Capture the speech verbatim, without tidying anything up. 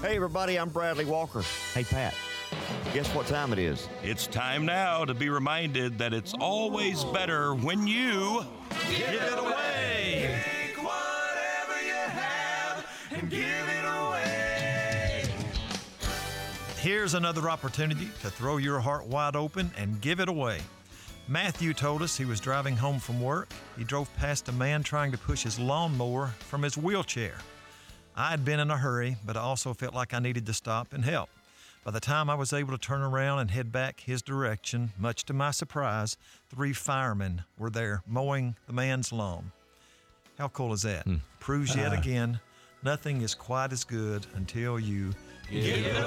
Hey, everybody, I'm Bradley Walker. Hey, Pat, guess what time it is? It's time now to be reminded that it's always better when you give it away. Take whatever you have and give it away. Here's another opportunity to throw your heart wide open and give it away. Matthew told us he was driving home from work. He drove past a man trying to push his lawnmower from his wheelchair. I had been in a hurry, but I also felt like I needed to stop and help. By the time I was able to turn around and head back his direction, much to my surprise, three firemen were there mowing the man's lawn. How cool is that? Hmm. Proves yet Uh. again, nothing is quite as good until you Give it